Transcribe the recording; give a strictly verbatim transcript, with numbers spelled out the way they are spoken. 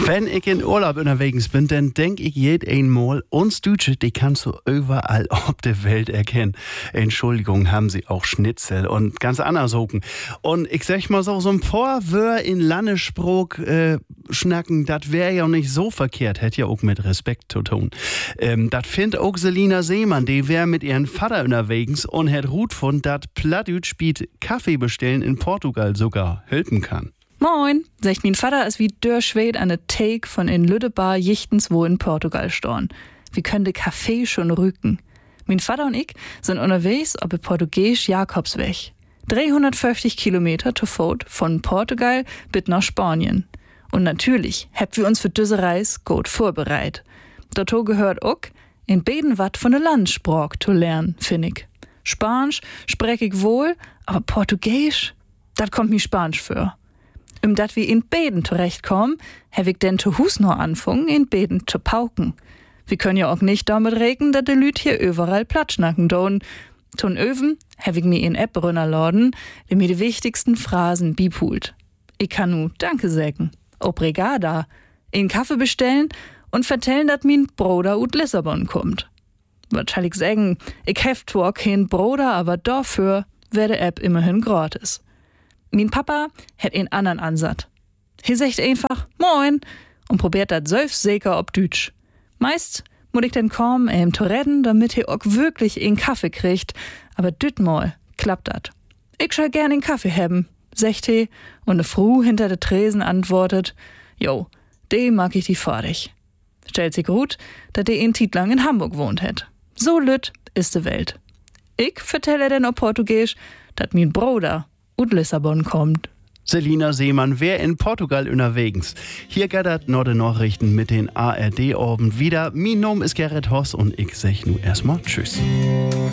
Wenn ich in Urlaub unterwegs bin, dann denk ich jed einmal, uns Deutsche, die kannst du überall auf der Welt erkennen. Entschuldigung, haben sie auch Schnitzel und ganz anders hocken. Und ich sag mal so, so ein paar Wör in Landesspruch äh, schnacken, das wäre ja nicht so verkehrt, hätte ja auch mit Respekt zu tun. Ähm, das findet auch Selina Seemann, die wär mit ihren Vater unterwegs und hat Ruth von dat Plattdütsch biet Kaffee bestellen in Portugal sogar helfen kann. Moin, sagt mein Vater, ist wie der Schwed an der Take von in Lüdebar jichtens wo in Portugal storn. Wie könnte Kaffee schon rücken? Mein Vater und ich sind unterwegs auf der portugiesisch Jakobsweg. dreihundertfünfzig Kilometer zu Fuß von Portugal bis nach Spanien. Und natürlich habt wir uns für diese Reise gut vorbereitet. Dazu gehört auch, in beiden wat von der Landssprach zu lernen, finde ich. Spanisch spreche ich wohl, aber Portugiesisch, das kommt mir Spanisch für. Um dat wir in Beden zurechtkommen, hab ich denn zu Hus noch anfangen, in Beden zu pauken. Wir können ja auch nicht damit reden, dass die Lüt hier überall platschnacken don. Ton Öven hab ich mir in App runterladen, die mir die wichtigsten Phrasen bipult. Ich kann nu Danke sägen, obrigada, in Kaffee bestellen und vertellen, dass mein Bruder ut Lissabon kommt. Was soll ich sagen? Ich hef zwar kein Bruder, aber dafür wär die App immerhin gratis. Mein Papa hat einen anderen Ansatz. Er sagt einfach Moin und probiert das selbstsäker ob Deutsch. Meist muss ich dann kommen, ihm zu retten, damit er auch wirklich einen Kaffee kriegt. Aber dütmal klappt das. Ich schall gern einen Kaffee haben, sagt er, und eine Frau hinter der Tresen antwortet, Jo, de mag ich die fertig. Stellt sich gut, dass der in Tiet lang in Hamburg wohnt hat. So lütt ist die Welt. Ich vertelle dann auf Portugiesisch, dass mein Bruder und Lissabon kommt. Selina Seemann, wer in Portugal unterwegs. Hier gattert noch die Nachrichten mit den A R D-Orben wieder. Mein Name ist Gerrit Hoss und ich sag nu erstmal Tschüss.